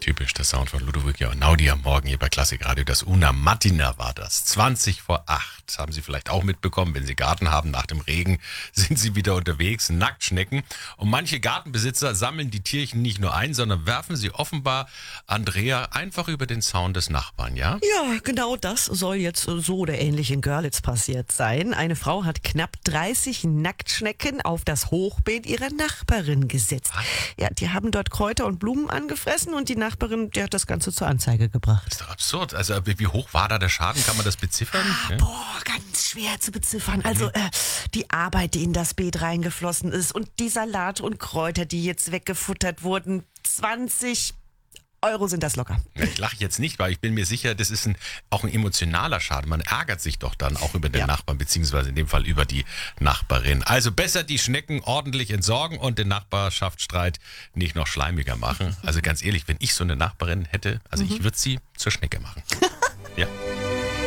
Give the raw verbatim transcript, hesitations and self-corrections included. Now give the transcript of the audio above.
Typisch, der Sound von Ludovic und Naudi am Morgen hier bei Klassik Radio. Das Una Mattina war das. zwanzig vor acht. Haben Sie vielleicht auch mitbekommen, wenn Sie Garten haben, nach dem Regen sind Sie wieder unterwegs. Nacktschnecken. Und manche Gartenbesitzer sammeln die Tierchen nicht nur ein, sondern werfen sie offenbar, Andrea, einfach über den Zaun des Nachbarn, ja? Ja, genau das soll jetzt so oder ähnlich in Görlitz passiert sein. Eine Frau hat knapp dreißig Nacktschnecken auf das Hochbeet ihrer Nachbarin gesetzt. Ja, die haben dort Kräuter und Blumen angefressen und die Nachbarin, die hat das Ganze zur Anzeige gebracht. Das ist doch absurd. Also wie hoch war da der Schaden? Kann man das beziffern? Ah, boah, ganz schwer zu beziffern. Also äh, die Arbeit, die in das Beet reingeflossen ist und die Salat und Kräuter, die jetzt weggefuttert wurden, zwanzig Euro sind das locker. Ja, ich lache jetzt nicht, weil ich bin mir sicher, das ist ein, auch ein emotionaler Schaden. Man ärgert sich doch dann auch über den Ja. Nachbarn, beziehungsweise in dem Fall über die Nachbarin. Also besser die Schnecken ordentlich entsorgen und den Nachbarschaftsstreit nicht noch schleimiger machen. Also ganz ehrlich, wenn ich so eine Nachbarin hätte, also ich würde sie zur Schnecke machen. Ja.